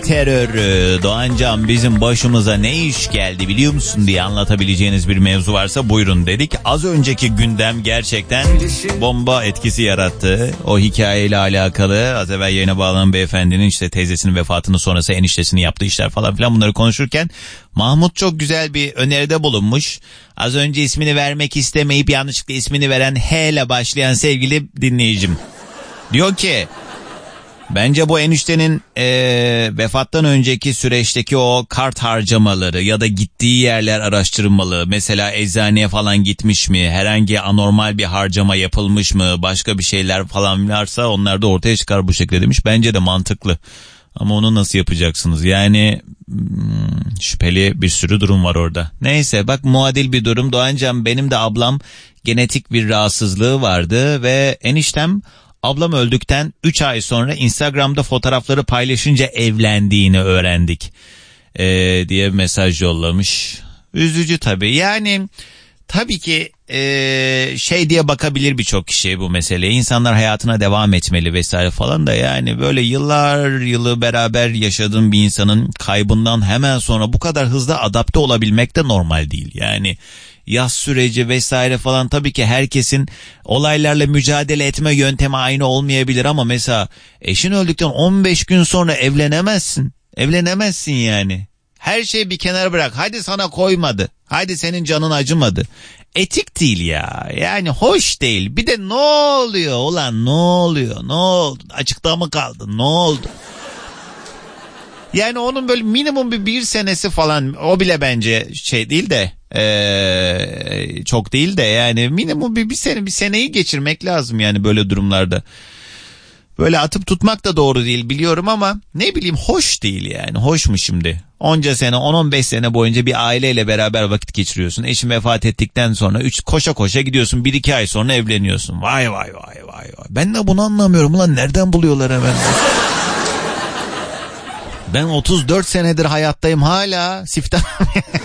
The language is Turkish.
terörü. Doğancan, bizim başımıza ne iş geldi biliyor musun diye anlatabileceğiniz bir mevzu varsa buyurun dedik. Az önceki gündem gerçekten bomba etkisi yarattı. O hikayeyle alakalı az evvel yayına bağlanan beyefendinin işte teyzesinin vefatını sonrası eniştesini yaptığı işler falan filan, bunları konuşurken Mahmut çok güzel bir öneride bulunmuş. Az önce ismini vermek istemeyip yanlışlıkla ismini veren H ile başlayan sevgili dinleyicim. Diyor ki bence bu eniştenin vefattan önceki süreçteki o kart harcamaları ya da gittiği yerler araştırılmalı. Mesela eczaneye falan gitmiş mi? Herhangi anormal bir harcama yapılmış mı? Başka bir şeyler falan varsa onlar da ortaya çıkar bu şekilde demiş. Bence de mantıklı. Ama onu nasıl yapacaksınız? Yani şüpheli bir sürü durum var orada. Neyse, bak muadil bir durum. Doğancan, benim de ablam genetik bir rahatsızlığı vardı ve eniştem ablam öldükten 3 ay sonra Instagram'da fotoğrafları paylaşınca evlendiğini öğrendik diye mesaj yollamış. Üzücü tabii. Yani tabii ki şey diye bakabilir birçok kişi bu meseleye. İnsanlar hayatına devam etmeli vesaire falan da, yani böyle yıllar yılı beraber yaşadığın bir insanın kaybından hemen sonra bu kadar hızlı adapte olabilmek de normal değil. Yani yaz süreci vesaire falan, tabii ki herkesin olaylarla mücadele etme yöntemi aynı olmayabilir ama mesela eşin öldükten 15 gün sonra evlenemezsin. Evlenemezsin yani. Her şeyi bir kenara bırak. Hadi sana koymadı. Hadi senin canın acımadı. Etik değil ya. Yani hoş değil. Bir de ne oluyor ulan, ne oluyor? Ne oldu? Açıkta mı kaldın? Ne oldu? Yani onun böyle minimum bir senesi falan, o bile bence şey değil de çok değil de, yani minimum bir seneyi geçirmek lazım yani böyle durumlarda. Böyle atıp tutmak da doğru değil biliyorum ama ne bileyim, hoş değil yani. Hoş mu şimdi? Onca sene, 10-15 sene boyunca bir aileyle beraber vakit geçiriyorsun. Eşin vefat ettikten sonra koşa koşa gidiyorsun. 1-2 ay sonra evleniyorsun. Vay vay vay vay. Ben de bunu anlamıyorum. Ulan nereden buluyorlar hemen? Ben 34 senedir hayattayım, hala siftah